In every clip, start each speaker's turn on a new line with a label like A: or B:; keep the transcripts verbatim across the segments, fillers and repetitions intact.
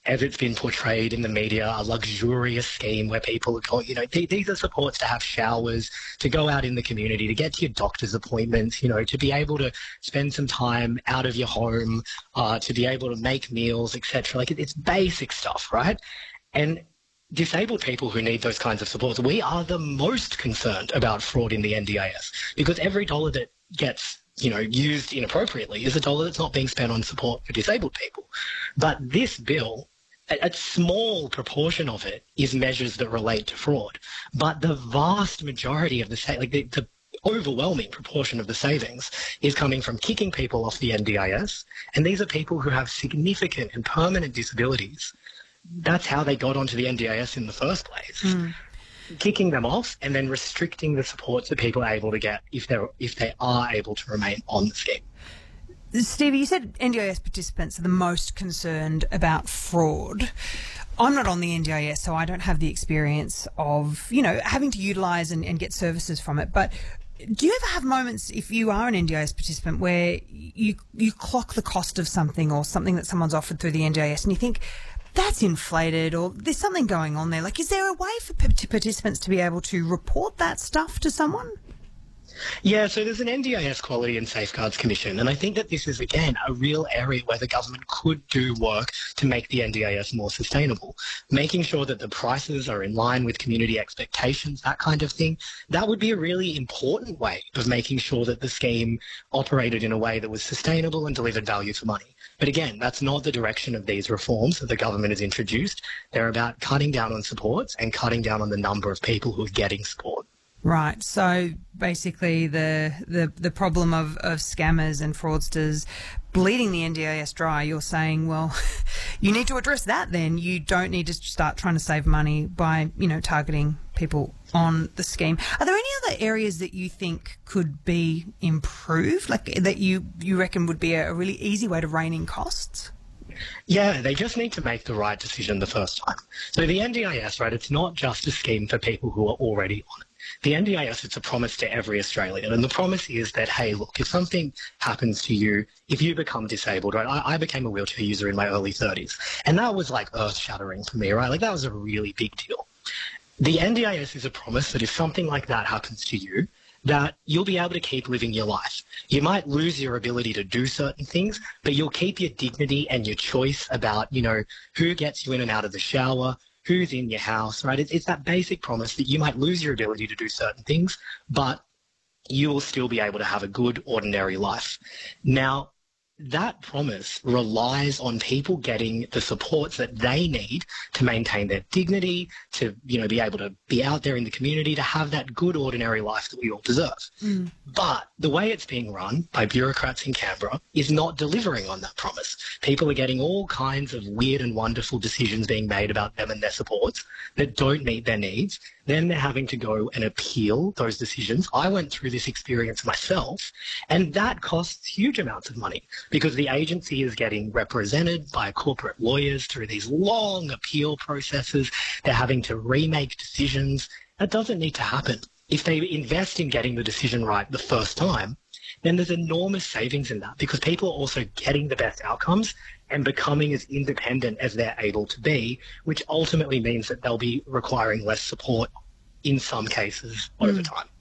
A: as it's been portrayed in the media, a luxurious scheme where people are going, you know, th- these are supports to have showers, to go out in the community, to get to your doctor's appointments, you know, to be able to spend some time out of your home, uh, to be able to make meals, et cetera. Like, it, it's basic stuff, right? And disabled people who need those kinds of supports, we are the most concerned about fraud in the N D I S, because every dollar that gets, you know, used inappropriately is a dollar that's not being spent on support for disabled people. But this bill, a, a small proportion of it is measures that relate to fraud. But the vast majority of the, sa- like the, the overwhelming proportion of the savings is coming from kicking people off the N D I S. And these are people who have significant and permanent disabilities. That's how they got onto the N D I S in the first place. Mm. Kicking them off and then restricting the supports that people are able to get if they're if they are able to remain on the scheme.
B: Stevie, you said N D I S participants are the most concerned about fraud. I'm not on the N D I S, so I don't have the experience of, you know, having to utilise and, and get services from it. But do you ever have moments, if you are an N D I S participant, where you you clock the cost of something or something that someone's offered through the N D I S and you think, that's inflated, or there's something going on there? Like, is there a way for p- participants to be able to report that stuff to someone?
A: Yeah, so there's an N D I S Quality and Safeguards Commission, and I think that this is, again, a real area where the government could do work to make the N D I S more sustainable, making sure that the prices are in line with community expectations, that kind of thing. That would be a really important way of making sure that the scheme operated in a way that was sustainable and delivered value for money. But again, that's not the direction of these reforms that the government has introduced. They're about cutting down on supports and cutting down on the number of people who are getting support.
B: Right. So basically the the, the problem of, of scammers and fraudsters bleeding the N D I S dry, you're saying, well, you need to address that then. You don't need to start trying to save money by, you know, targeting people on the scheme. Are there any other areas that you think could be improved, like that you, you reckon would be a, a really easy way to rein in costs?
A: Yeah, they just need to make the right decision the first time. So the N D I S, right, it's not just a scheme for people who are already on it. The N D I S, it's a promise to every Australian. And the promise is that, hey, look, if something happens to you, if you become disabled, right, I, I became a wheelchair user in my early thirties. And that was like earth-shattering for me, right? Like, that was a really big deal. The N D I S is a promise that if something like that happens to you, that you'll be able to keep living your life. You might lose your ability to do certain things, but you'll keep your dignity and your choice about, you know, who gets you in and out of the shower, who's in your house, right? It's, it's that basic promise that you might lose your ability to do certain things, but you will still be able to have a good, ordinary life. Now, that promise relies on people getting the supports that they need to maintain their dignity, to, you know, be able to be out there in the community, to have that good, ordinary life that we all deserve. Mm. But the way it's being run by bureaucrats in Canberra is not delivering on that promise. People are getting all kinds of weird and wonderful decisions being made about them and their supports that don't meet their needs. Then they're having to go and appeal those decisions. I went through this experience myself, and that costs huge amounts of money because the agency is getting represented by corporate lawyers through these long appeal processes. They're having to remake decisions. That doesn't need to happen. If they invest in getting the decision right the first time, then there's enormous savings in that because people are also getting the best outcomes and becoming as independent as they're able to be, which ultimately means that they'll be requiring less support in some cases over mm. time.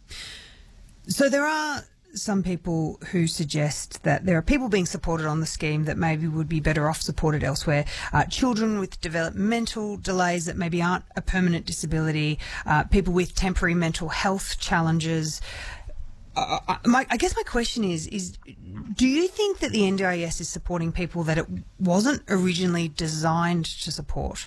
B: So there are some people who suggest that there are people being supported on the scheme that maybe would be better off supported elsewhere. Uh, children with developmental delays that maybe aren't a permanent disability, uh, people with temporary mental health challenges. Uh, I, my, I guess my question is, is do you think that the N D I S is supporting people that it wasn't originally designed to support?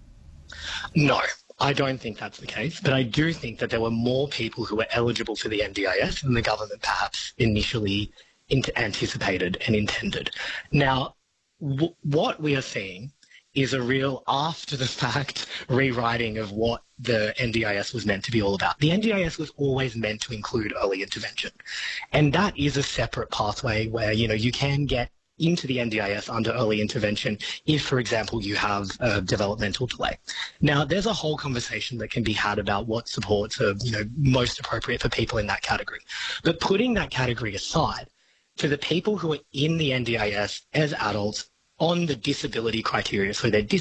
A: No, I don't think that's the case, but I do think that there were more people who were eligible for the N D I S than the government perhaps initially anticipated and intended. Now, w- what we are seeing is a real after-the-fact rewriting of what the N D I S was meant to be all about. The N D I S was always meant to include early intervention, and that is a separate pathway where, you know, you can get into the N D I S under early intervention if, for example, you have a developmental delay. Now, there's a whole conversation that can be had about what supports are, you know, most appropriate for people in that category. But putting that category aside, for the people who are in the N D I S as adults on the disability criteria, so they're